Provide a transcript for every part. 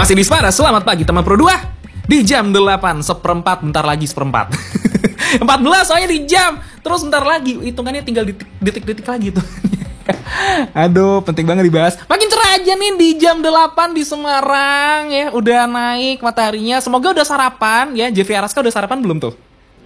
Masih di Spara, selamat pagi teman Pro 2. Di jam 8, seperempat, bentar lagi seperempat 14 soalnya di jam. Terus bentar lagi, hitungannya tinggal detik-detik lagi tuh. Aduh, penting banget dibahas. Makin cerah aja nih di jam 8 di Semarang ya. Udah naik mataharinya. Semoga udah sarapan ya. Jeffy Araska udah sarapan belum tuh?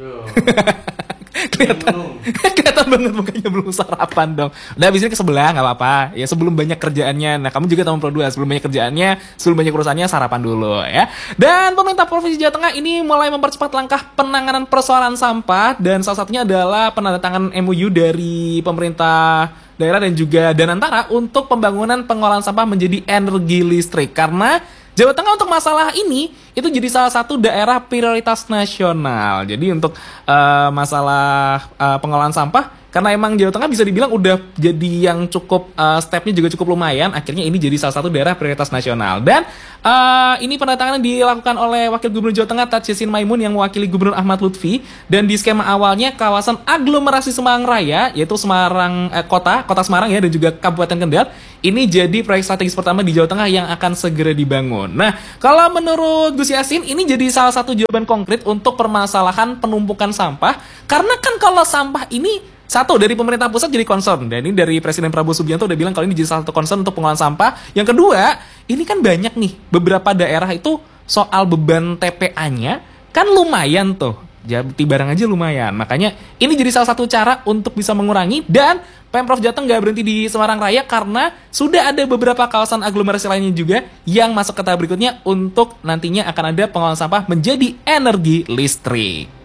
Kelihatan banget mukanya belum sarapan dong. Udah abis ini ke sebelah gak apa-apa ya, sebelum banyak kerjaannya. Nah kamu juga teman Pro 2, sebelum banyak kerjaannya, sebelum banyak urusannya, sarapan dulu ya. Dan pemerintah Provinsi Jawa Tengah ini mulai mempercepat langkah penanganan persoalan sampah. Dan salah satunya adalah penandatanganan MOU dari pemerintah daerah dan juga Danantara untuk pembangunan pengolahan sampah menjadi energi listrik. Karena Jawa Tengah untuk masalah ini itu jadi salah satu daerah prioritas nasional. Jadi untuk masalah pengolahan sampah, karena emang Jawa Tengah bisa dibilang udah jadi yang cukup stepnya juga cukup lumayan. Akhirnya ini jadi salah satu daerah prioritas nasional. Dan ini penandatanganan dilakukan oleh Wakil Gubernur Jawa Tengah Taj Yassin Maimun yang mewakili Gubernur Ahmad Lutfi. Dan di skema awalnya kawasan aglomerasi Semarang Raya, yaitu Semarang kota Semarang ya, dan juga Kabupaten Kendal, ini jadi proyek strategis pertama di Jawa Tengah yang akan segera dibangun. Nah, kalau menurut Gus Yassin, ini jadi salah satu jawaban konkret untuk permasalahan penumpukan sampah. Karena kan kalau sampah ini, satu, dari pemerintah pusat jadi concern. Dan ini dari Presiden Prabowo Subianto udah bilang kalau ini jadi salah satu concern untuk pengolahan sampah. Yang kedua, ini kan banyak nih, beberapa daerah itu soal beban TPA-nya kan lumayan tuh. Jadi barang aja lumayan. Makanya ini jadi salah satu cara untuk bisa mengurangi. Dan Pemprov Jateng nggak berhenti di Semarang Raya karena sudah ada beberapa kawasan aglomerasi lainnya juga yang masuk ke tahap berikutnya untuk nantinya akan ada pengolahan sampah menjadi energi listrik.